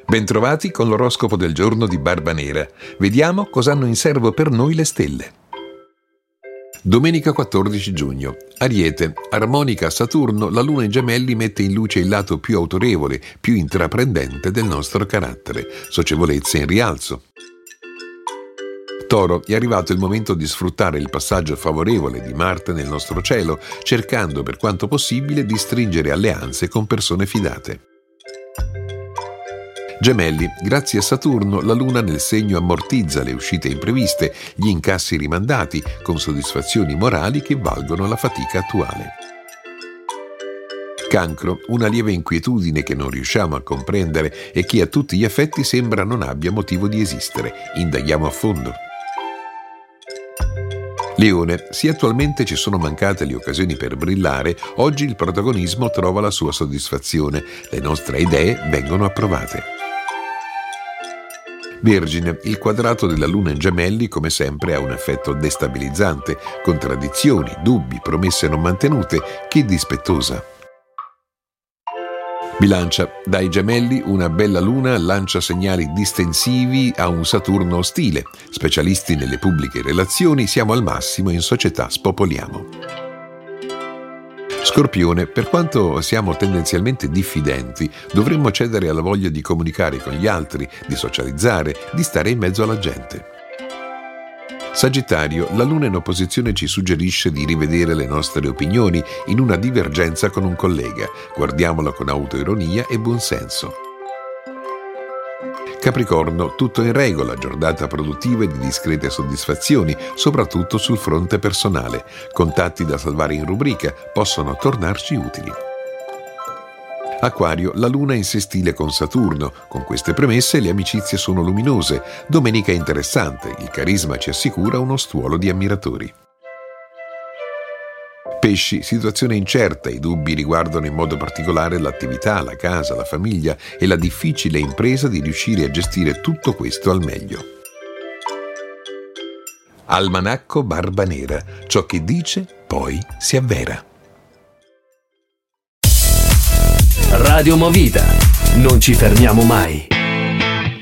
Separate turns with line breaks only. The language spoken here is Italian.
Bentrovati con l'oroscopo del giorno di Barbanera. Vediamo cosa hanno in serbo per noi le stelle. Domenica 14 giugno. Ariete. Armonica a Saturno, la luna in Gemelli mette in luce il lato più autorevole, più intraprendente del nostro carattere. Socievolezza in rialzo. Toro, è arrivato il momento di sfruttare il passaggio favorevole di Marte nel nostro cielo, cercando per quanto possibile di stringere alleanze con persone fidate. Gemelli, grazie a Saturno, la Luna nel segno ammortizza le uscite impreviste, gli incassi rimandati, con soddisfazioni morali che valgono la fatica attuale. Cancro, una lieve inquietudine che non riusciamo a comprendere e che a tutti gli effetti sembra non abbia motivo di esistere. Indaghiamo a fondo. Leone, se attualmente ci sono mancate le occasioni per brillare, oggi il protagonismo trova la sua soddisfazione, le nostre idee vengono approvate. Vergine, il quadrato della Luna in Gemelli come sempre ha un effetto destabilizzante, contraddizioni, dubbi, promesse non mantenute, che dispettosa. Bilancia, dai Gemelli una bella Luna lancia segnali distensivi a un Saturno ostile. Specialisti nelle pubbliche relazioni, siamo al massimo in società, spopoliamo. Scorpione, per quanto siamo tendenzialmente diffidenti, dovremmo cedere alla voglia di comunicare con gli altri, di socializzare, di stare in mezzo alla gente. Sagittario, la Luna in opposizione ci suggerisce di rivedere le nostre opinioni in una divergenza con un collega. Guardiamola con autoironia e buonsenso. Capricorno, tutto in regola, giornata produttiva e di discrete soddisfazioni, soprattutto sul fronte personale. Contatti da salvare in rubrica possono tornarci utili. Acquario, la Luna in sestile con Saturno. Con queste premesse le amicizie sono luminose. Domenica interessante, il carisma ci assicura uno stuolo di ammiratori. Pesci, situazione incerta, i dubbi riguardano in modo particolare l'attività, la casa, la famiglia e la difficile impresa di riuscire a gestire tutto questo al meglio. Almanacco Barbanera, ciò che dice poi si avvera.
Radio Movida, non ci fermiamo mai.